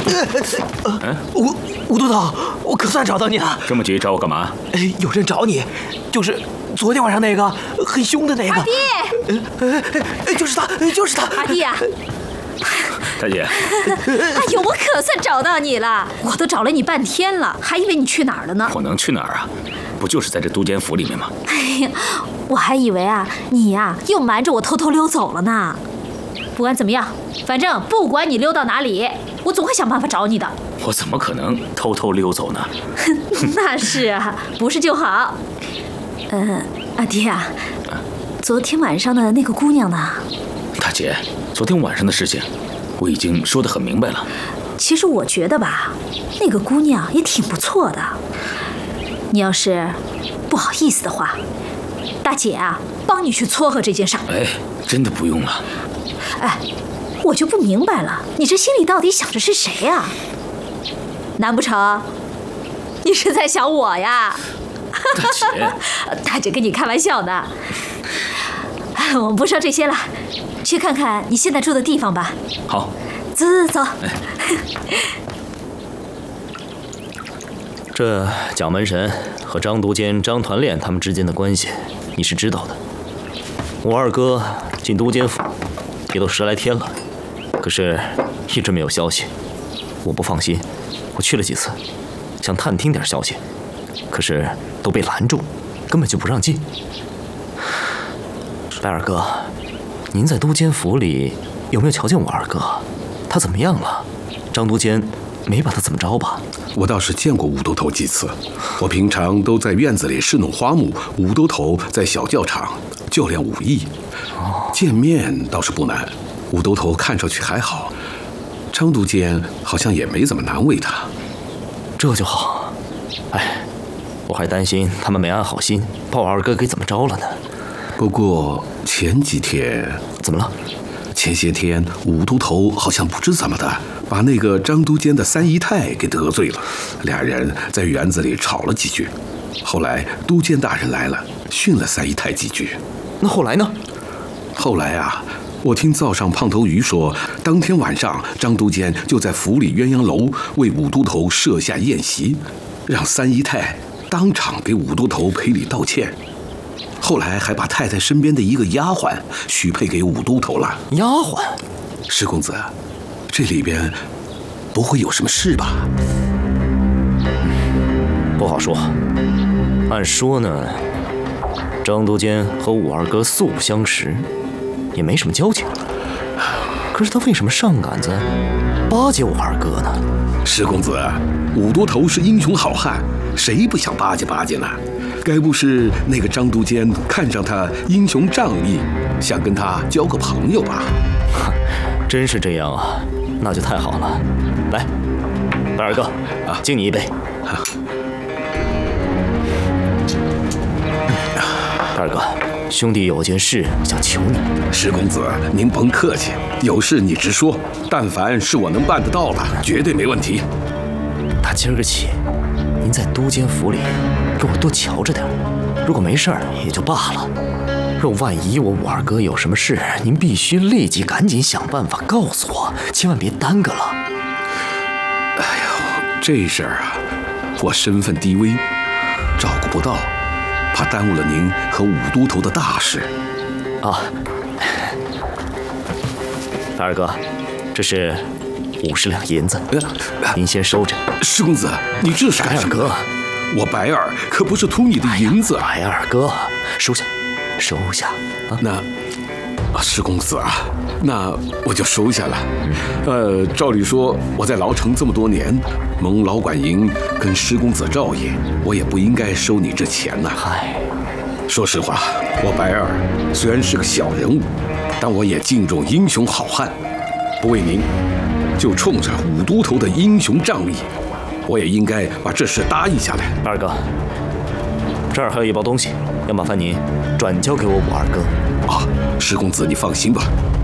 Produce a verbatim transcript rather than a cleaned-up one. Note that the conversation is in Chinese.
嗯，武武都头，我可算找到你了。 这么急找我干嘛？ 哎，有人找你，就是昨天晚上那个很凶的那个。 阿弟， 呃，呃，就是他，就是他。 阿弟呀、啊。 大姐， 哎呦，我可算找到你了！我都找了你半天了，还以为你去哪儿了呢。 我能去哪儿啊？不就是在这都监府里面吗？ 哎呀，我还以为啊，你呀、啊、又瞒着我偷偷溜走了呢。不管怎么样，反正不管你溜到哪里，我总会想办法找你的。 我怎么可能偷偷溜走呢？ 那是啊，不是就好。呃，阿弟啊，昨天晚上的那个姑娘呢？ 大姐，昨天晚上的事情我已经说得很明白了。 其实我觉得吧，那个姑娘也挺不错的。你要是不好意思的话，大姐啊，帮你去撮合这件事儿。 哎，真的不用了。 哎，我就不明白了，你这心里到底想着是谁呀？难不成你是在想我呀？ 大姐， 大姐跟你开玩笑呢。我们不说这些了，去看看你现在住的地方吧。 好， 走走走。 哎， 这蒋门神和张都监张团练他们之间的关系，你是知道的。我二哥进都监府也都十来天了，可是一直没有消息。我不放心，我去了几次，想探听点消息，可是都被拦住，根本就不让进。白二哥，您在都监府里有没有瞧见我二哥？他怎么样了？张都监没把他怎么着吧？ 我倒是见过武都头几次，我平常都在院子里侍弄花木，武都头在小教场教练武艺。见面倒是不难，武都头看上去还好，张都监好像也没怎么难为他。 这就好。哎，我还担心他们没安好心，把我二哥给怎么着了呢？ 不过前几天怎么了？ 前些天武都头好像不知怎么的，把那个张都监的三姨太给得罪了，俩人在园子里吵了几句。后来都监大人来了，训了三姨太几句。 那后来呢？ 后来啊，我听灶上胖头鱼说，当天晚上张都监就在府里鸳鸯楼为武都头设下宴席，让三姨太当场给武都头赔礼道歉。后来还把太太身边的一个丫鬟许配给武都头了。 丫鬟？ 石公子，这里边不会有什么事吧？ 不好说。按说呢，张都监和武二哥素不相识，也没什么交情。可是他为什么上杆子巴结我二哥呢？ 石公子，武都头是英雄好汉，谁不想巴结巴结呢？该不是那个张都监看上他英雄仗义，想跟他交个朋友吧？ 真是这样啊，那就太好了。来，白二哥，啊，敬你一杯。啊、白二哥，兄弟有件事想求你。 石公子，您甭客气，有事你直说，但凡是我能办得到的，绝对没问题。 打今儿个起，您在都监府里给我多瞧着点，如果没事儿也就罢了，若万一我武二哥有什么事，您必须立即赶紧想办法告诉我，千万别耽搁了。 哎呦，这事儿啊，我身份低微，照顾不到，怕耽误了您和武都头的大事。 啊，白二哥，这是五十两银子，您先收着。 石公子，你这是干什么？ 白二哥， 我白二可不是图你的银子。 哎呀，白二哥，收下，收下。啊、 那，啊，石公子啊，那我就收下了。呃，照理说我在牢城这么多年，蒙老管营跟施公子照应，我也不应该收你这钱呐。 嗨， 说实话，我白二虽然是个小人物，但我也敬重英雄好汉。不为您，就冲着武都头的英雄仗义，我也应该把这事答应下来。 二哥，这儿还有一包东西，要麻烦您转交给我武二哥。 啊，石公子你放心吧，